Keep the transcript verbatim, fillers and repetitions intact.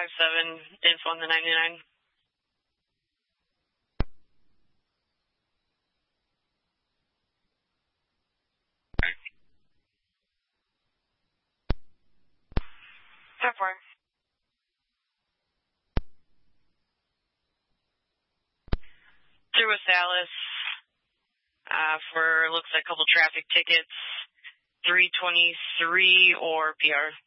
five seven, info on the ninety-nine. ten four. Through with Dallas uh, for, looks like a couple traffic tickets, three twenty-three or P R.